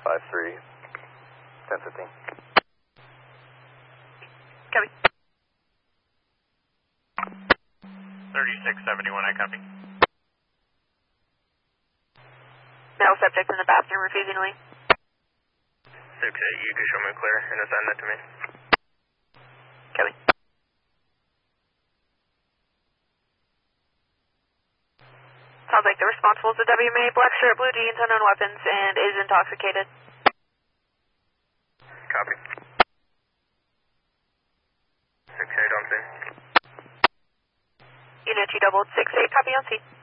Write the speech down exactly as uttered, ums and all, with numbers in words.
five three, ten fifteen. Copy. thirty-six seventy-one, I copy. Male subject in the bathroom refusing to leave. six eight, you can show me clear and assign that to me. Copy. Sounds like the responsible is a W M A, black shirt, blue jeans, unknown weapons, and is intoxicated. Copy. six eight on scene. Unit two doubled six eight, copy on scene.